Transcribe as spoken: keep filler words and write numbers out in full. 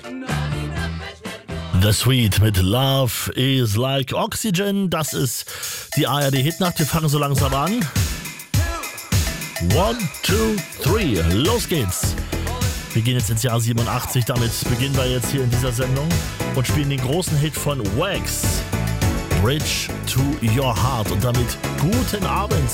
The Sweet mit Love is like Oxygen. Das ist die A R D-Hitnacht. Wir fangen so langsam an. One, two, three. Los geht's. Wir gehen jetzt ins Jahr siebenundachtzig. Damit beginnen wir jetzt hier in dieser Sendung und spielen den großen Hit von Wax, Bridge to Your Heart. Und damit guten Abend